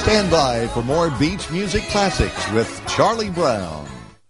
Stand by for more beach music classics with Charlie Brown.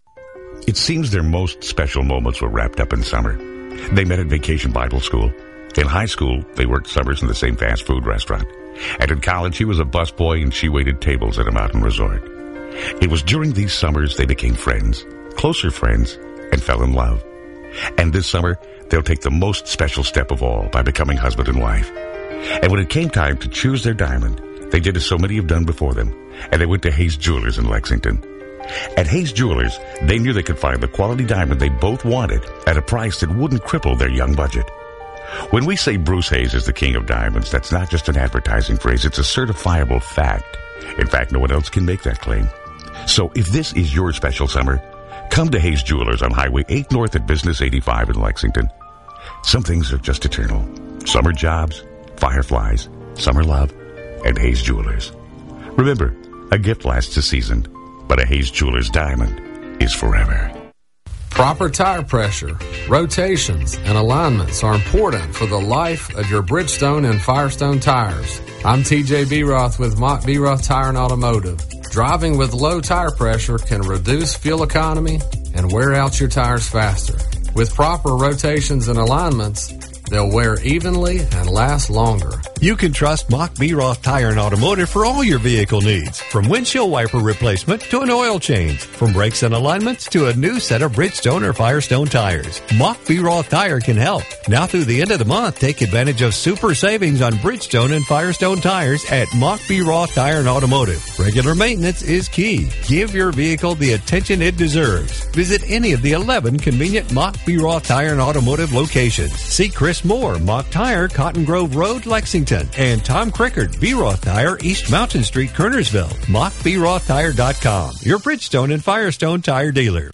It seems their most special moments were wrapped up in summer. They met at Vacation Bible School. In high school, they worked summers in the same fast food restaurant. And in college, he was a busboy and she waited tables at a mountain resort. It was during these summers they became friends, closer friends, and fell in love. And this summer, they'll take the most special step of all by becoming husband and wife. And when it came time to choose their diamond, they did as so many have done before them, and they went to Hayes Jewelers in Lexington. At Hayes Jewelers, they knew they could find the quality diamond they both wanted at a price that wouldn't cripple their young budget. When we say Bruce Hayes is the king of diamonds, that's not just an advertising phrase, it's a certifiable fact. In fact, no one else can make that claim. So if this is your special summer, come to Hayes Jewelers on Highway 8 North at Business 85 in Lexington. Some things are just eternal. Summer jobs, fireflies, summer love, and Hayes Jewelers. Remember, a gift lasts a season, but a Hayes Jewelers diamond is forever. Proper tire pressure, rotations, and alignments are important for the life of your Bridgestone and Firestone tires. I'm TJ Beroth with Mock Beroth Tire and Automotive. Driving with low tire pressure can reduce fuel economy and wear out your tires faster. With proper rotations and alignments, they'll wear evenly and last longer. You can trust Mock Beroth Tire and Automotive for all your vehicle needs, from windshield wiper replacement to an oil change, from brakes and alignments to a new set of Bridgestone or Firestone tires. Mock Beroth Tire can help. Now through the end of the month, take advantage of super savings on Bridgestone and Firestone tires at Mock Beroth Tire and Automotive. Regular maintenance is key. Give your vehicle the attention it deserves. Visit any of the 11 convenient Mock Beroth Tire and Automotive locations. See Chris Moore, Mock Tire, Cotton Grove Road, Lexington, and Tom Crickard, Beroth Tire, East Mountain Street, Kernersville. MockBerothTire.com, your Bridgestone and Firestone tire dealer.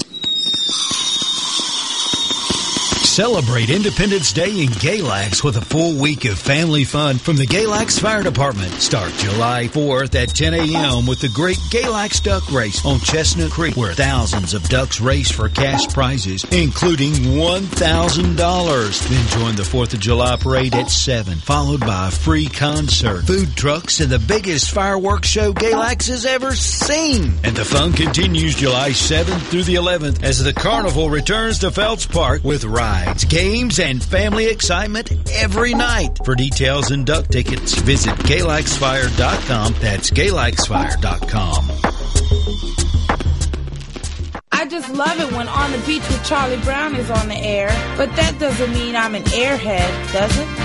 Celebrate Independence Day in Galax with a full week of family fun from the Galax Fire Department. Start July 4th at 10 a.m. with the Great Galax Duck Race on Chestnut Creek, where thousands of ducks race for cash prizes, including $1,000. Then join the 4th of July parade at 7, followed by a free concert, food trucks, and the biggest fireworks show Galax has ever seen. And the fun continues July 7th through the 11th as the carnival returns to Phelps Park with rides, games, and family excitement every night. For details and duck tickets, visit GalaxFire.com. That's GalaxFire.com. I just love it when On the Beach with Charlie Brown is on the air, but that doesn't mean I'm an airhead, does it?